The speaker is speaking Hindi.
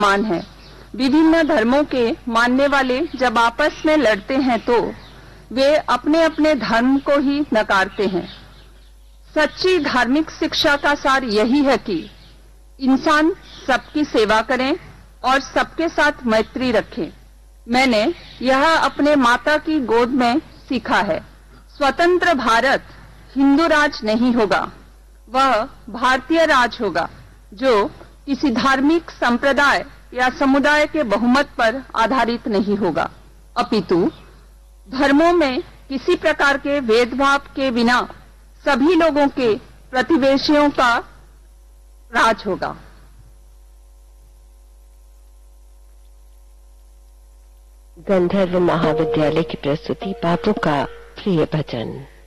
मान है। विभिन्न धर्मों के मानने वाले जब आपस में लड़ते हैं तो वे अपने अपने धर्म को ही नकारते हैं। सच्ची धार्मिक शिक्षा का सार यही है कि इंसान सबकी सेवा करें और सबके साथ मैत्री रखें। मैंने यह अपने माता की गोद में सीखा है। स्वतंत्र भारत हिंदू राज नहीं होगा, वह भारतीय राज होगा जो किसी धार्मिक संप्रदाय या समुदाय के बहुमत पर आधारित नहीं होगा, अपितु धर्मों में किसी प्रकार के भेदभाव के बिना सभी लोगों के प्रतिवेशियों का राज होगा। गंधर्व महाविद्यालय की प्रस्तुति बापू का प्रिय भजन।